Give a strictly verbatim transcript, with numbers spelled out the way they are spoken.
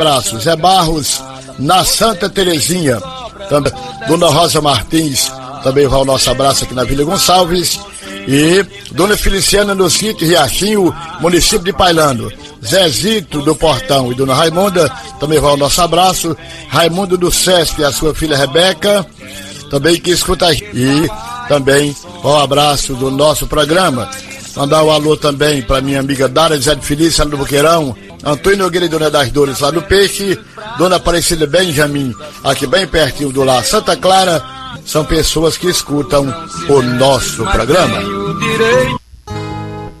Abraço, Zé Barros, na Santa Terezinha. Também, Dona Rosa Martins, também vai o nosso abraço aqui na Vila Gonçalves. E Dona Feliciana no sítio Riachinho, município de Pailando. Zezito do Portão e Dona Raimunda, também vai o nosso abraço. Raimundo do Sesc e a sua filha Rebeca, também que escuta a gente. E também o abraço do nosso programa. Mandar um alô também para minha amiga Dara Zé de Felícia, lá do Boqueirão. Antônio Nogueira e Dona das Dores, lá do Peixe. Dona Aparecida Benjamin, aqui bem pertinho do Lar Santa Clara. São pessoas que escutam o nosso programa.